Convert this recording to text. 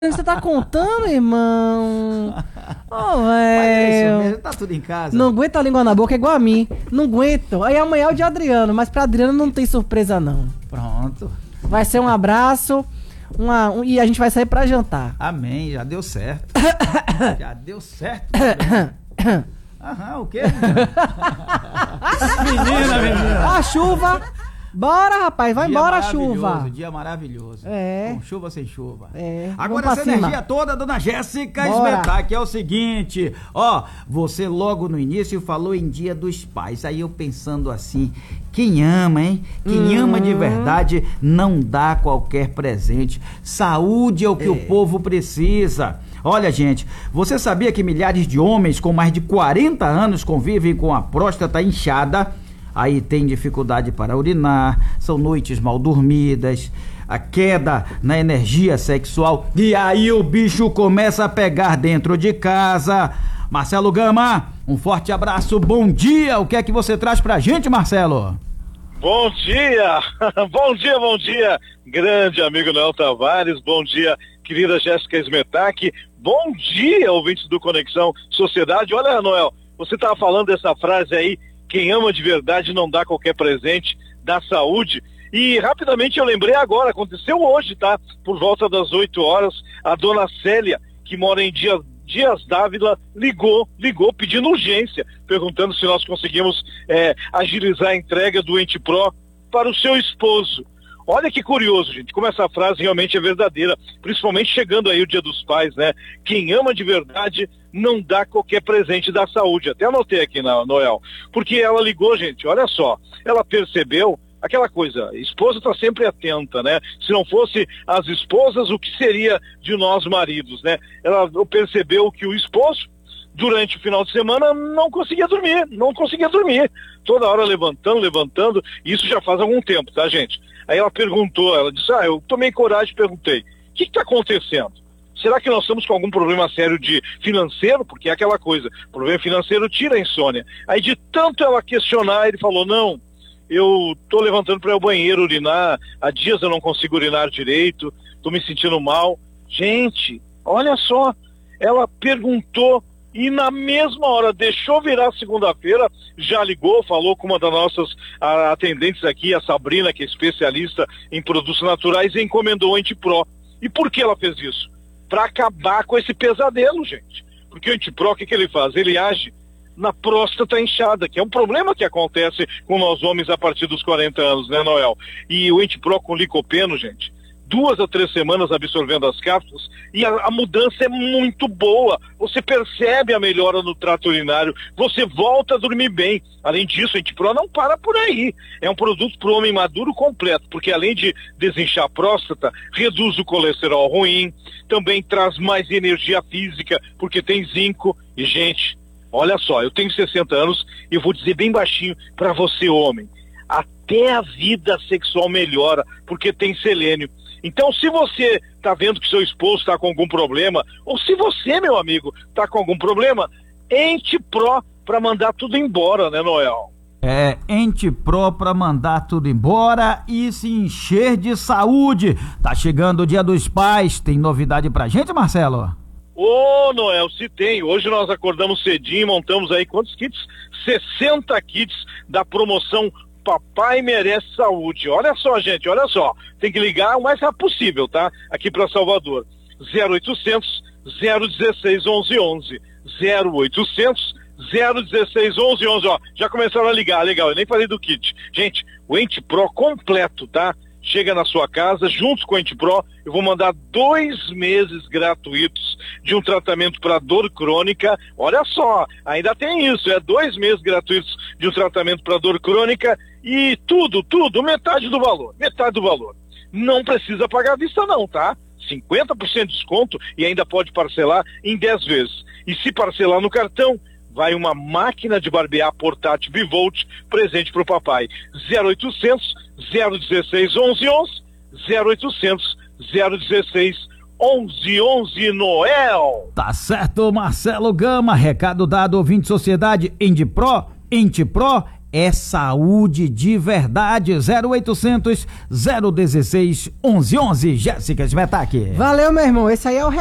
Você tá contando, irmão? Ô, velho. Tá tudo em casa. Não aguento a língua na boca, é igual a mim. Não aguento. Aí amanhã é o de Adriano, mas pra Adriano não tem surpresa, não. Pronto. Vai ser um abraço e a gente vai sair pra jantar. Amém, já deu certo. Já deu certo. Aham, o quê? menina. A chuva. Bora, rapaz, vai embora a chuva. Dia maravilhoso. É. Com chuva sem chuva. É. Agora essa energia toda, dona Jéssica Smetak, é o seguinte, ó, você logo no início falou em Dia dos Pais, aí eu pensando assim, quem ama, hein? Quem ama de verdade não dá qualquer presente. Saúde é o que o povo precisa. Olha, gente, você sabia que milhares de homens com mais de 40 anos convivem com a próstata inchada? Aí tem dificuldade para urinar, são noites mal dormidas, a queda na energia sexual, e aí o bicho começa a pegar dentro de casa. Marcelo Gama, um forte abraço, bom dia, o que é que você traz pra gente, Marcelo? Bom dia, bom dia, grande amigo Noel Tavares, bom dia, querida Jéssica Smetak, bom dia, ouvintes do Conexão Sociedade. Olha, Noel, você estava falando dessa frase aí, quem ama de verdade não dá qualquer presente, dá saúde. E rapidamente eu lembrei agora, aconteceu hoje, tá? Por volta das 8 horas, a dona Célia, que mora em Dias Dávila, ligou pedindo urgência, perguntando se nós conseguimos agilizar a entrega do Ente Pro para o seu esposo. Olha que curioso, gente, como essa frase realmente é verdadeira, principalmente chegando aí o Dia dos Pais, né? Quem ama de verdade não dá qualquer presente da saúde. Até anotei aqui na Noel, porque ela ligou, gente, olha só, ela percebeu aquela coisa, a esposa está sempre atenta, né? Se não fosse as esposas, o que seria de nós maridos, né? Ela percebeu que o esposo, durante o final de semana, não conseguia dormir. Toda hora levantando, e isso já faz algum tempo, tá, gente? Aí ela perguntou, ela disse, eu tomei coragem e perguntei, o que está acontecendo? Será que nós estamos com algum problema sério de financeiro? Porque é aquela coisa, problema financeiro tira a insônia. Aí de tanto ela questionar, ele falou, não, eu tô levantando para ir ao banheiro urinar, há dias eu não consigo urinar direito, tô me sentindo mal. Gente, olha só, ela perguntou e na mesma hora deixou virar segunda-feira, já ligou, falou com uma das nossas atendentes aqui, a Sabrina, que é especialista em produtos naturais, e encomendou o Ente Pro. E por que ela fez isso? Para acabar com esse pesadelo, gente. Porque o Ente Pro, o que ele faz? Ele age na próstata inchada, que é um problema que acontece com nós homens a partir dos 40 anos, né, Noel? E o Ente Pro com licopeno, gente, 2 a 3 semanas absorvendo as cápsulas, e a mudança é muito boa. Você percebe a melhora no trato urinário, você volta a dormir bem. Além disso, o Ente Pro não para por aí. É um produto para o homem maduro completo, porque além de desinchar a próstata, reduz o colesterol ruim, também traz mais energia física, porque tem zinco. E, gente, olha só, eu tenho 60 anos e eu vou dizer bem baixinho para você, homem, até a vida sexual melhora, porque tem selênio. Então, se você está vendo que seu esposo está com algum problema, ou se você, meu amigo, está com algum problema, Ente Pro para mandar tudo embora, né, Noel? Ente Pro para mandar tudo embora e se encher de saúde. Tá chegando o Dia dos Pais, tem novidade pra gente, Marcelo? Ô, Noel, se tem. Hoje nós acordamos cedinho, montamos aí quantos kits? 60 kits da promoção Papai Merece Saúde. Olha só, gente, olha só. Tem que ligar o mais rápido possível, tá? Aqui para Salvador. 0800 016 1111. 0800 016 1111. Ó, já começaram a ligar, legal. Eu nem falei do kit. Gente, o Ente Pro completo, tá? Chega na sua casa, juntos com o Ente Pro, eu vou mandar 2 meses gratuitos de um tratamento para dor crônica. Olha só, ainda tem isso, 2 meses gratuitos de um tratamento para dor crônica e tudo, metade do valor. Não precisa pagar à vista não, tá? 50% de desconto e ainda pode parcelar em 10 vezes. E se parcelar no cartão, vai uma máquina de barbear portátil Bivolt presente pro papai. 0800 016 1111, 0800 016 1111, Noel. Tá certo, Marcelo Gama, recado dado, ouvinte Sociedade, Ente Pro é saúde de verdade. 0800 016 1111. Jéssica Smetak. Valeu, meu irmão. Esse aí é o